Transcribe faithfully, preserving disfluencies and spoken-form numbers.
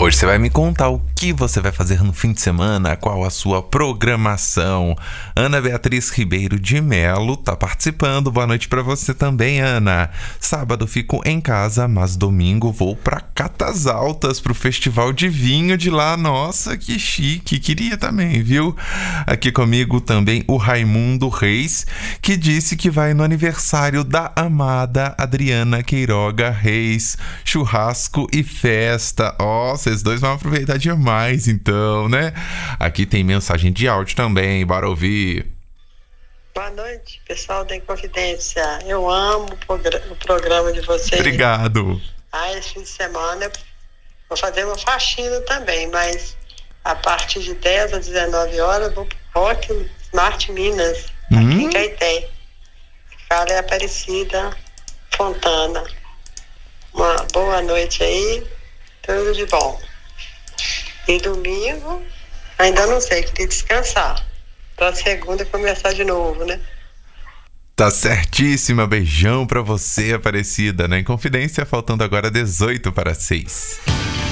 Hoje você vai me contar o que você vai fazer no fim de semana, qual a sua programação. Ana Beatriz Ribeiro de Melo tá participando. Boa noite pra você também, Ana. Sábado fico em casa, mas domingo vou pra Catas Altas, pro Festival de Vinho de lá. Nossa, que chique, queria também, viu? Aqui comigo também o Raimundo Reis, que disse que vai no aniversário da amada Adriana Queiroga Reis. Churrasco e festa. Ó, oh, vocês dois vão aproveitar demais, então, né? Aqui tem mensagem de áudio também, bora ouvir. Boa noite, pessoal da Inconfidência. Eu amo o, progr- o programa de vocês. Obrigado. Ah, esse fim de semana eu vou fazer uma faxina também, mas a partir de dez às dezenove horas vou pro Rock Smart Minas, hum? aqui em Caeté. Fala é Aparecida Fontana. Uma boa noite aí, tudo de bom. E domingo, ainda não sei, queria descansar. Pra segunda começar de novo, né? Tá certíssima, beijão pra você, Aparecida. Na Inconfidência, faltando agora dezoito para seis.